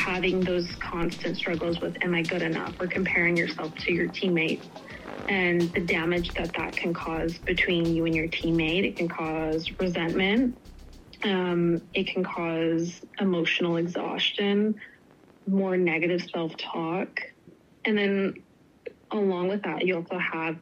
having those constant struggles with, am I good enough, or comparing yourself to your teammate, and the damage that can cause between you and your teammate. It can cause resentment. It can cause emotional exhaustion, more negative self-talk. And then along with that, you also have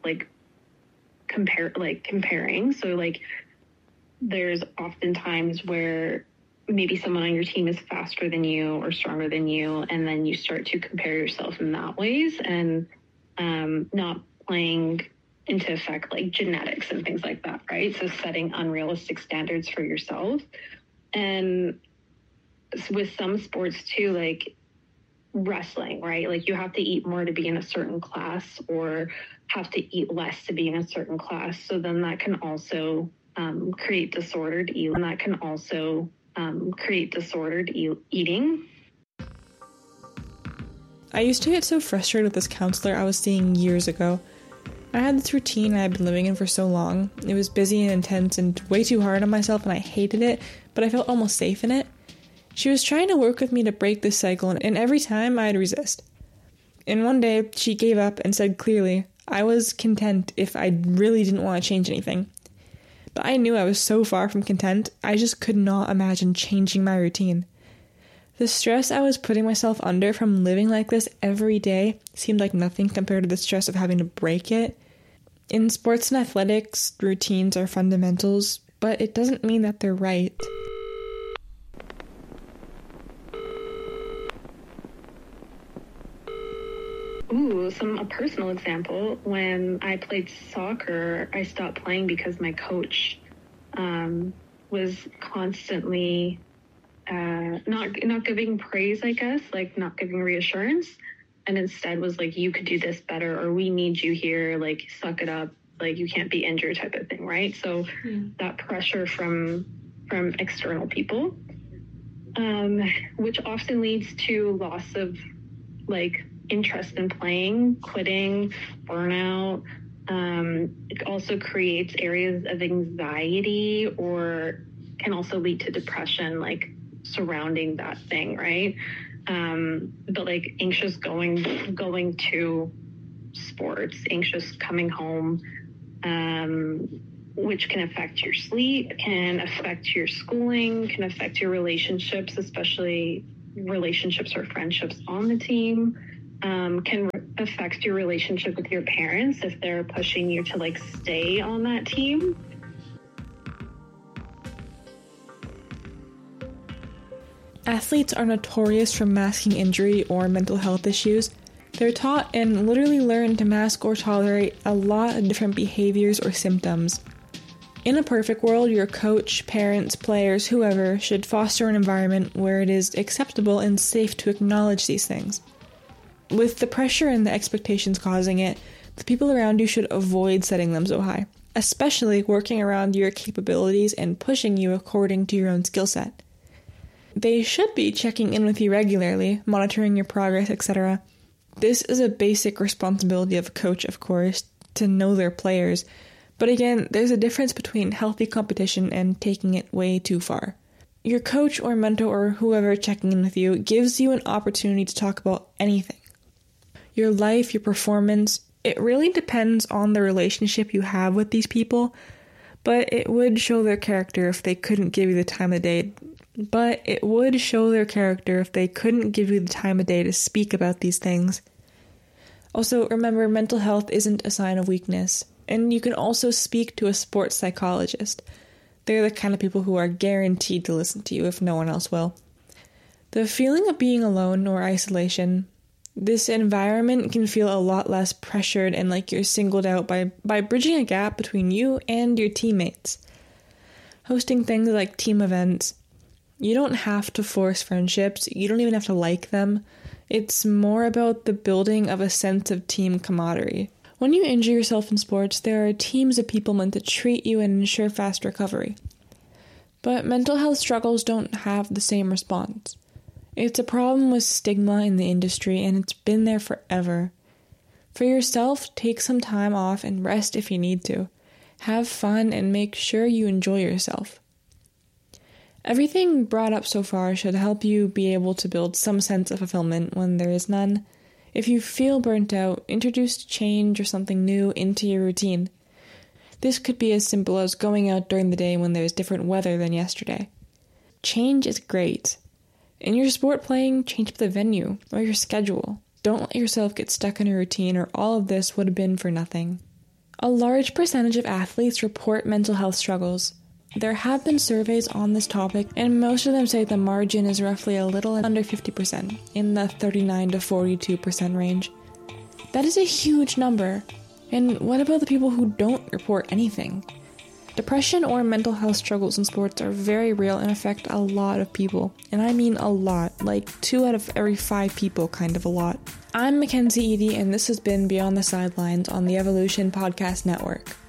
comparing. So there's often times where maybe someone on your team is faster than you or stronger than you, and then you start to compare yourself in that ways, and not playing into effect genetics and things like that, right? So setting unrealistic standards for yourself. And with some sports too, wrestling, right? You have to eat more to be in a certain class, or have to eat less to be in a certain class. So then that can also create disordered eating. Eating. I used to get so frustrated with this counselor I was seeing years ago. I had this routine I had been living in for so long. It was busy and intense and way too hard on myself, and I hated it, but I felt almost safe in it. She was trying to work with me to break this cycle, and every time I'd resist. And one day, she gave up and said clearly, I was content if I really didn't want to change anything. But I knew I was so far from content, I just could not imagine changing my routine. The stress I was putting myself under from living like this every day seemed like nothing compared to the stress of having to break it. In sports and athletics, routines are fundamentals, but it doesn't mean that they're right. A personal example, when I played soccer, I stopped playing because my coach was constantly not giving praise, I guess, not giving reassurance, and instead was you could do this better, or we need you here, suck it up, you can't be injured type of thing, right? So that pressure from external people, which often leads to loss of interest in playing, quitting, burnout. It also creates areas of anxiety, or can also lead to depression, surrounding that thing, right? But anxious going to sports, anxious coming home, which can affect your sleep, can affect your schooling, can affect your relationships, especially relationships or friendships on the team. Can affect your relationship with your parents if they're pushing you to stay on that team. Athletes are notorious for masking injury or mental health issues. They're taught and literally learn to mask or tolerate a lot of different behaviors or symptoms. In a perfect world, your coach, parents, players, whoever should foster an environment where it is acceptable and safe to acknowledge these things. With the pressure and the expectations causing it, the people around you should avoid setting them so high, especially working around your capabilities and pushing you according to your own skill set. They should be checking in with you regularly, monitoring your progress, etc. This is a basic responsibility of a coach, of course, to know their players. But again, there's a difference between healthy competition and taking it way too far. Your coach or mentor or whoever checking in with you gives you an opportunity to talk about anything. Your life, your performance, it really depends on the relationship you have with these people, but it would show their character if they couldn't give you the time of day. To speak about these things. Also, remember, mental health isn't a sign of weakness, and you can also speak to a sports psychologist. They're the kind of people who are guaranteed to listen to you if no one else will. The feeling of being alone or isolation, this environment can feel a lot less pressured and like you're singled out by bridging a gap between you and your teammates. Hosting things like team events, you don't have to force friendships, you don't even have to like them. It's more about the building of a sense of team camaraderie. When you injure yourself in sports, there are teams of people meant to treat you and ensure fast recovery. But mental health struggles don't have the same response. It's a problem with stigma in the industry, and it's been there forever. For yourself, take some time off and rest if you need to. Have fun and make sure you enjoy yourself. Everything brought up so far should help you be able to build some sense of fulfillment when there is none. If you feel burnt out, introduce change or something new into your routine. This could be as simple as going out during the day when there's different weather than yesterday. Change is great. In your sport playing, change up the venue or your schedule. Don't let yourself get stuck in a routine or all of this would have been for nothing. A large percentage of athletes report mental health struggles. There have been surveys on this topic, and most of them say the margin is roughly a little under 50%, in the 39 to 42% range. That is a huge number. And what about the people who don't report anything? Depression or mental health struggles in sports are very real and affect a lot of people. And I mean a lot, like 2 out of every 5 people, kind of a lot. I'm Mackenzie Eady, and this has been Beyond the Sidelines on the Evolution Podcast Network.